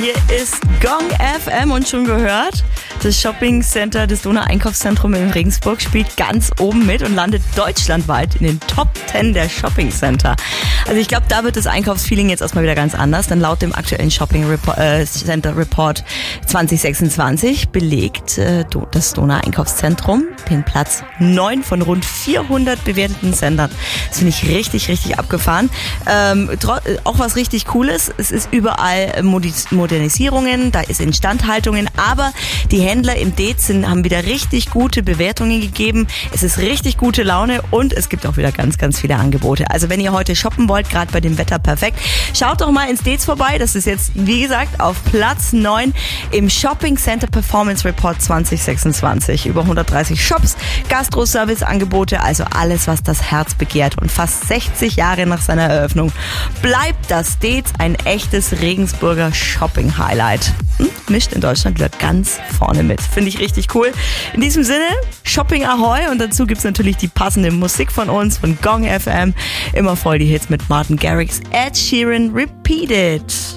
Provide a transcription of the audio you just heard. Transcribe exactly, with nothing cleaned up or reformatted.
Hier ist Gong F M und schon gehört, das Shopping Center des Donau-Einkaufszentrum in Regensburg spielt ganz oben mit und landet deutschlandweit in den Top zehn der Shopping Center. Also ich glaube, da wird das Einkaufsfeeling jetzt erstmal wieder ganz anders, denn laut dem aktuellen Shopping Report, äh, Center Report zwanzig sechsundzwanzig belegt äh, das Donau-Einkaufszentrum den Platz neun von rund vierhundert bewerteten Sendern. Das finde ich richtig, richtig abgefahren. Ähm, auch was richtig Cooles, es ist überall Modernisierungen, da ist Instandhaltungen, aber die Händler im Dez sind, haben wieder richtig gute Bewertungen gegeben. Es ist richtig gute Laune und es gibt auch wieder ganz, ganz viele Angebote. Also wenn ihr heute shoppen wollt, gerade bei dem Wetter perfekt, schaut doch mal ins Dez vorbei. Das ist jetzt, wie gesagt, auf Platz neun im Shopping Center Performance Report zwanzig sechsundzwanzig. Über hundertdreißig Shops, Gastro-Service-Angebote, also alles, was das Herz begehrt. Und fast sechzig Jahre nach seiner Eröffnung bleibt das Dez ein echtes Regensburger Shopping-Highlight. Hm? Mischt in Deutschland wieder ganz vorne mit. Finde ich richtig cool. In diesem Sinne, Shopping Ahoy und dazu gibt es natürlich die passende Musik von uns, von Gong F M. Immer voll die Hits mit Martin Garrix, Ed Sheeran, Repeat It.